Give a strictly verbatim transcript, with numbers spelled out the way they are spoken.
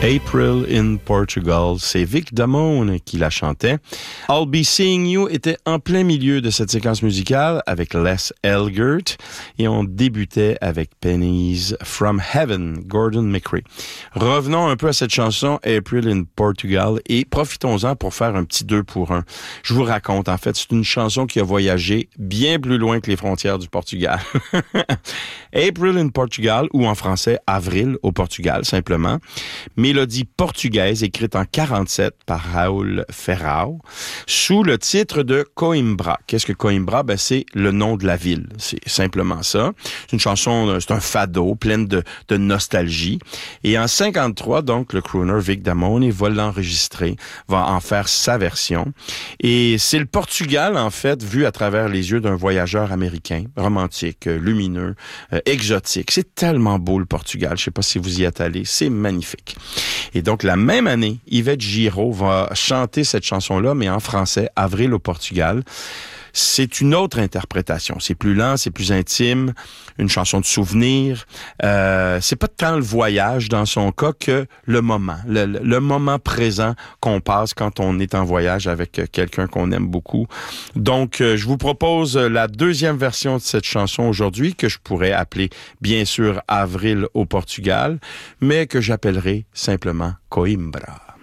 April in Portugal, c'est Vic Damone qui la chantait. I'll Be Seeing You était en plein milieu de cette séquence musicale avec Les Elgert et on débutait avec Pennies from Heaven, Gordon McRae. Revenons un peu à cette chanson April in Portugal et profitons-en pour faire un petit deux pour un. Je vous raconte, en fait, c'est une chanson qui a voyagé bien plus loin que les frontières du Portugal. April in Portugal, ou en français Avril au Portugal, simplement. Mélodie portugaise écrite en quarante-sept par Raul Ferrao, sous le titre de Coimbra. Qu'est-ce que Coimbra? Ben, c'est le nom de la ville. C'est simplement ça. C'est une chanson, c'est un fado, pleine de, de nostalgie. Et en cinquante-trois, donc, le crooner Vic Damone va l'enregistrer, va en faire sa version. Et c'est le Portugal, en fait, vu à travers les yeux d'un voyageur américain, romantique, lumineux, euh, exotique. C'est tellement beau, le Portugal. Je sais pas si vous y êtes allé. C'est magnifique. Et donc, la même année, Yvette Giraud va chanter cette chanson-là, mais en français, Avril au Portugal. C'est une autre interprétation. C'est plus lent, c'est plus intime, une chanson de souvenir. Euh, c'est pas tant le voyage dans son cas que le moment, le, le moment présent qu'on passe quand on est en voyage avec quelqu'un qu'on aime beaucoup. Donc, euh, je vous propose la deuxième version de cette chanson aujourd'hui que je pourrais appeler, bien sûr, Avril au Portugal, mais que j'appellerai simplement Coimbra.